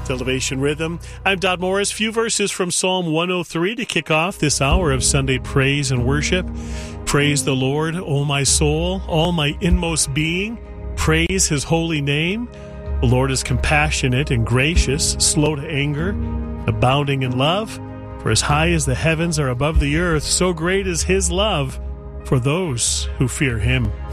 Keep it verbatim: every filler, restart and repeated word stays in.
with Elevation Rhythm. I'm Dodd Morris. Few verses from Psalm one oh three to kick off this hour of Sunday praise and worship. Praise the Lord, O my soul, all my inmost being. Praise his holy name. The Lord is compassionate and gracious, slow to anger, abounding in love. For as high as the heavens are above the earth, so great is his love for those who fear him.